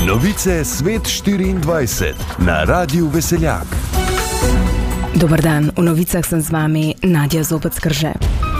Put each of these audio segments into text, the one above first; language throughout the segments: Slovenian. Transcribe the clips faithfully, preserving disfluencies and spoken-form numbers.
Novice Svet štiriindvajset na Radiu Veseljak. Dobar dan, v novicah sem z vami Nadja Zobec-Krže.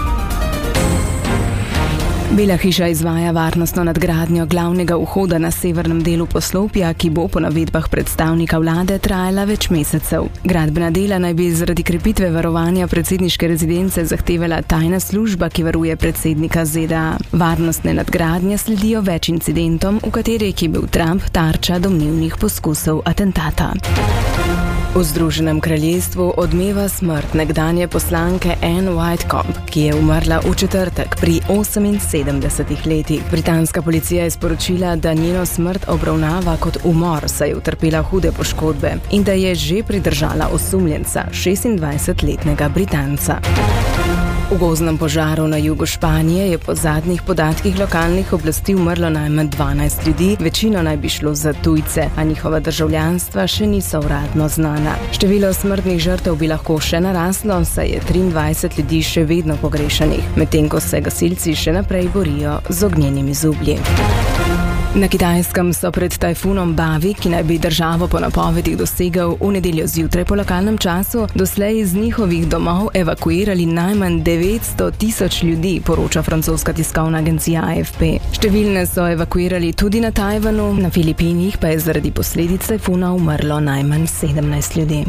Bela hiša izvaja varnostno nadgradnjo glavnega vhoda na severnem delu poslopja, ki bo po navedbah predstavnika vlade trajala več mesecev. Gradbena dela naj bi zaradi krepitve varovanja predsedniške rezidence zahtevala tajna služba, ki varuje predsednika Z D A. Varnostne nadgradnje sledijo več incidentom, v katerih je bil Trump tarča domnevnih poskusov atentata. V Združenem kraljestvu odmeva smrt nekdanje poslanke Anne Whitecomb, ki je umrla v četrtek pri oseminsedemdesetih letih. Britanska policija je sporočila, da njeno smrt obravnava kot umor, saj je utrpela hude poškodbe in da je že pridržala osumljenca, šestindvajsetletnega Britanca. V gozdnem požaru na jugu Španije je po zadnjih podatkih lokalnih oblasti umrlo najmanj dvanajst ljudi, večino naj bi šlo za tujce, a njihova državljanstva še niso uradno znana. Število smrtnih žrtev bi lahko še naraslo, saj je triindvajset ljudi še vedno pogrešanih, medtem ko se gasilci še naprej borijo z ognjenimi zublji. Na Kitajskem so pred tajfunom Bavi, ki naj bi državo po napovedih dosegel v nedeljo zjutraj po lokalnem času, doslej iz njihovih domov evakuirali najmanj devetsto tisoč ljudi, poroča francoska tiskovna agencija A F P. Številne so evakuirali tudi na Tajvanu, na Filipinih pa je zaradi posledic tajfuna umrlo najmanj sedemnajst ljudi.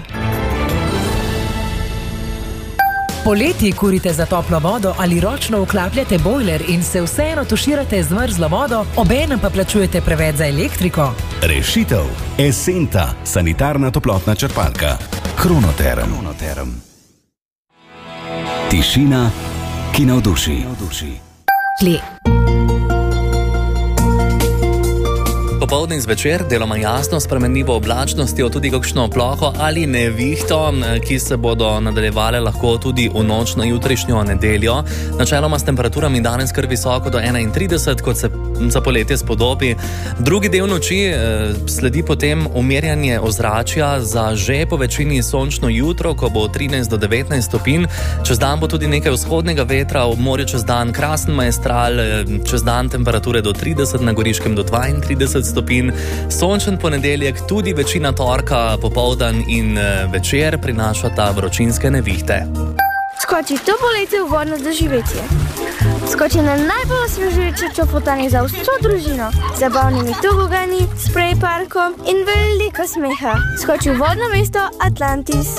Poleti kurite za toplo vodo ali ročno vklapljate bojler in se vseeno tuširate z mrzlo vodo, obenem pa plačujete preveč za elektriko? Rešitev. Esenta, sanitarna toplotna črpalka. Kronoterm. Kronoterm. Tišina, ki navduši. Kli. Popoldne in zvečer deloma jasno spremenljivo oblačnostjo, tudi kakšno ploho ali nevihto, ki se bodo nadaljevale lahko tudi v noč na jutrišnjo nedeljo. Načeloma s temperaturami danes kar visoko do enaintrideset, kot se za poletje spodobi. Drugi del noči eh, sledi potem umirjanje ozračja za že po večini sončno jutro, ko bo trinajst do devetnajst stopinj. Čez dan bo tudi nekaj vzhodnega vetra, v morju čez dan krasen maestral, eh, čez dan temperature do trideset, na Goriškem do dvaintrideset stopinj. Sončen ponedeljek, tudi večina torka, popoldan in e, večer prinašata vročinske nevihte. Skoči to poletje v vodno doživetje. Skoči na najbolj osvežujoče čofotanje za vso družino, z zabavnimi tobogani, sprej parkom in veliko smeha. Skoči v vodno mesto Atlantis.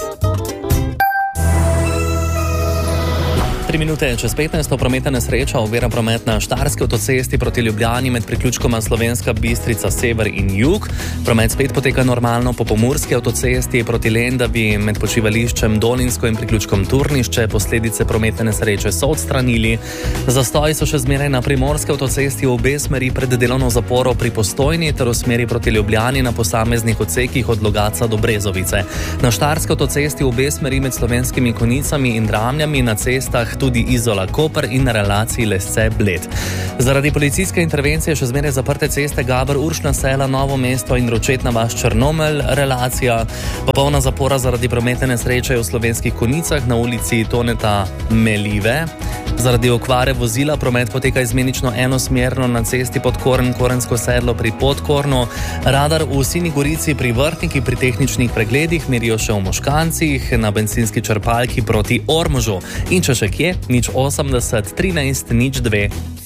Tri minute čez petnajsto prometna nesreča ovira promet na Štajerski avtocesti proti Ljubljani med priključkoma Slovenska Bistrica sever in jug. Promet spet poteka normalno po Pomurski avtocesti proti Lendavi med počivališčem Dolinsko in priključkom Turnišče. Posledice prometne nesreče so odstranili. Zastoji so še zmeraj na Primorski avtocesti v obe smeri pred delovno zaporo pri Postojni ter v smeri proti Ljubljani na posameznih odsekih od Logatca do Brezovice. Na Štajerski avtocesti v obe smeri med Slovenskimi Konjicami in Dramljami, na cestah tudi Izola Koper in na relaciji Lesce-Bled. Zaradi policijske intervencije še zmeraj zaprte ceste Gaber-Uršna Sela, Novo mesto in Ročetna vas Črnomelj relacija. Popolna zapora zaradi prometne nesreče v Slovenskih Konjicah na ulici Toneta Melive. Zaradi okvare vozila promet poteka izmenično enosmerno na cesti Podkorn, Korensko sedlo pri Podkornu. Radar v Sini Gorici pri Vrtniki pri tehničnih pregledih, merijo še v Moškancih, na bencinski črpalki proti Ormožu. In če še kje, nič osemdeset, trinajst, nič dve.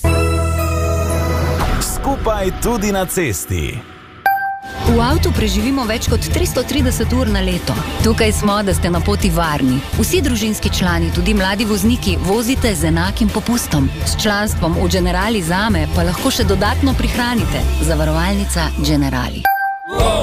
Skupaj tudi na cesti. V avtu preživimo več kot tristo trideset ur na leto. Tukaj smo, da ste na poti varni. Vsi družinski člani, tudi mladi vozniki, vozite z enakim popustom. S članstvom v Generali Zame pa lahko še dodatno prihranite. Zavarovalnica Generali.